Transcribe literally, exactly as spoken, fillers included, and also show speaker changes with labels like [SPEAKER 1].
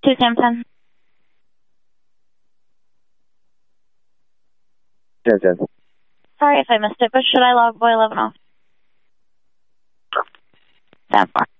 [SPEAKER 1] two Sam ten.
[SPEAKER 2] ten ten.
[SPEAKER 1] Sorry if I missed it, but should I log boy eleven off? Stand by.